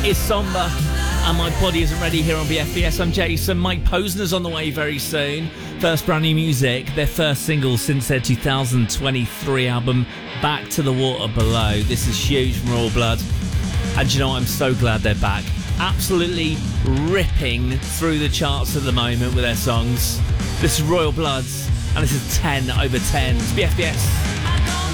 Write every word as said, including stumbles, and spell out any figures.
is Somber, and My Body Isn't Ready here on B F B S. I'm Jason. Mike Posner's on the way very soon. First brand new music, their first single since their two thousand twenty-three album, Back to the Water Below. This is huge from Royal Blood. And do you know what? I'm so glad they're back. Absolutely ripping through the charts at the moment with their songs. This is Royal Bloods, and this is ten over ten. It's B F B S.